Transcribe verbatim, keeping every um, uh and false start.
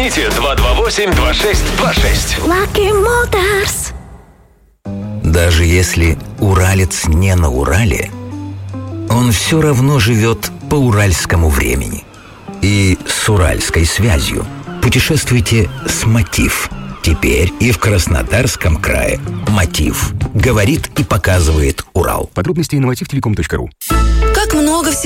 Звоните два два восемь два шесть два шесть. Lucky Motors. Даже если уралец не на Урале, он все равно живет по уральскому времени. И с уральской связью. Путешествуйте с «Мотив». Теперь и в Краснодарском крае. «Мотив» говорит и показывает Урал. Подробности на мотив телеком точка ру. Как много всего